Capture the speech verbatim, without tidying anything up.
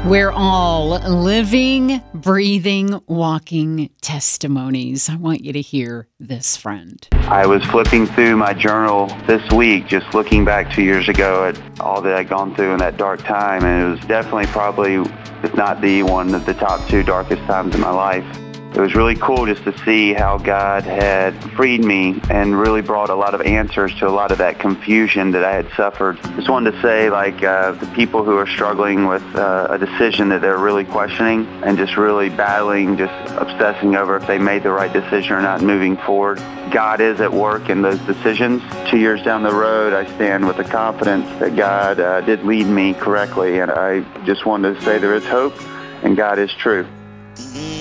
We're all living, breathing, walking testimonies. I want you to hear this, friend. I was flipping through my journal this week, just looking back two years ago at all that I'd gone through in that dark time, and it was definitely probably, if not the one of the top two darkest times in my life. It was really cool just to see how God had freed me and really brought a lot of answers to a lot of that confusion that I had suffered. Just wanted to say, like, uh, the people who are struggling with uh, a decision that they're really questioning and just really battling, just obsessing over if they made the right decision or not moving forward. God is at work in those decisions. Two years down the road, I stand with the confidence that God uh, did lead me correctly, and I just wanted to say there is hope and God is true.